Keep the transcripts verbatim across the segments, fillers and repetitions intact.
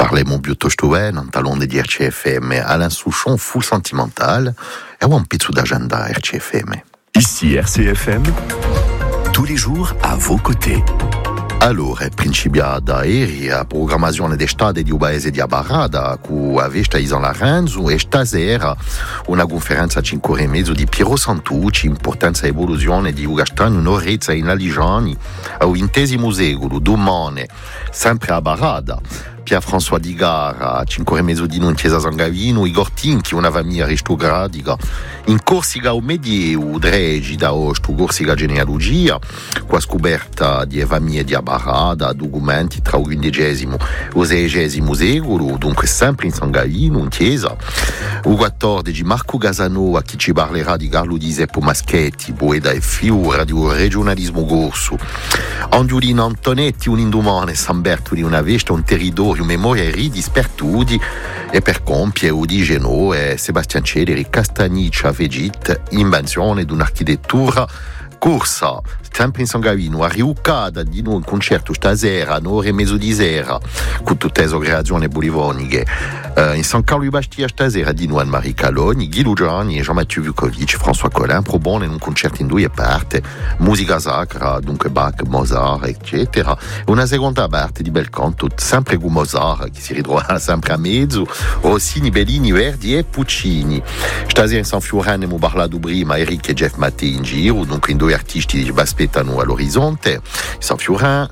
parliamo piuttosto bene, un talone di R C F M, Alain Souchon, full sentimental, e un pezzo d'agenda R C F M. Ici R C F M, tous les jours à vos côtés. Allora, principiata ieri la programmazione d'estate di un paese di Abarada, con a vista Isan Larenzo, e stasera una conferenza a cinque ore e mezzo di Piero Santucci, importanza e evoluzione di Ugastano, un'orezza in Aligiani, al ventesimo secolo, domani, sempre a Abarada. Pierre-François Digara, a cinque ore e mezzo di non Chiesa San Gavino, Igor Tinchi, una famiglia aristocratica, in Corsica o Medievo, Dregi da Osto, Corsica genealogia, qua scoperta di famiglie di Abarada, documenti tra il quindicesimo e il seiesimo secolo, dunque sempre in San Gavino, in Chiesa. Il quattordici Marco Casanova, che ci parlerà di Carlo Di Seppo Maschetti, poeta e figura di un regionalismo corso. Angiolino Antonetti, un indomane, San Berto di una vesta, un territorio, memoria e ridi spertudi, e per compiere di Genò e Sebastian Celeri, Castagniccia Vegit, invenzione di un'architettura corsa, sempre in San Gavino, a Riucada di noi un concerto stasera, un'ora e mezzo di sera, con tutte le creazioni bolivoniche. Uh, in San Carlo di Bastia stasera di noi Marie Calogni, Guido Gianni e Jean-Mathieu Vukovic, François Collin, propone in un concerto in due parti, musica sacra, dunque Bach, Mozart, eccetera. E una seconda parte di bel canto, sempre con Mozart, che si ritrova sempre a mezzo, Rossini, Bellini, Verdi e Puccini. Stasera in San Fiorano abbiamo parlato prima, Eric e Jeff Mattei in giro, dunque in due artisti che aspettano all'orizzonte, San Fiorano.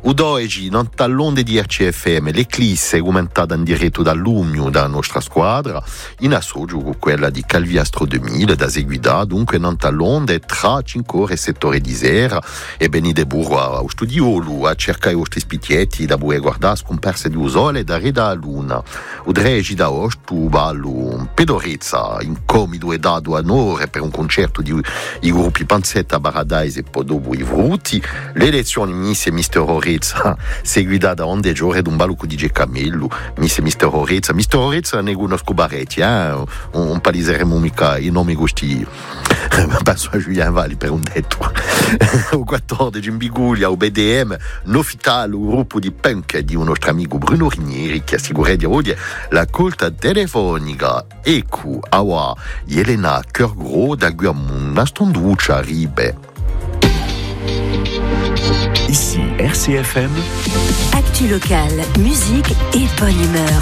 Oggi, nel tallone di R C F M, l'Eclisse commentata in diretto da Lumio, dalla nostra squadra, in associo con quella di Calviastro duemila, da seguita, dunque nel tallone tra cinque ore e sette ore di sera, e beni de burro a studiolo, a cercare i vostri spicchietti, da buie guardare scomparse di usole da re da luna. Udregi da ostu, ballo, pedorezza, incomido e dato a onore per un concerto di i gruppi Panzetta, Paradise e poi dopo i Frutti, le elezioni Miss e Mister Ore seguita da onde giore d'un ballo di G. Camillo, Miss e Mister Orezza. Mister Orezza ne conosco parecchi, eh? un, un paliseremo mica i nomi gusti. Penso a Julien Valli per un detto. O quattordici in Biguglia, o B D M, Nofitalo, un gruppo di punk di un nostro amico Bruno Rinieri, che assicura di oggi la colta telefonica. Ecco, awa, Elena Cœur da Guamuna Stonduccia Ribe. Ici R C F M. Actu locale, musique et bonne humeur.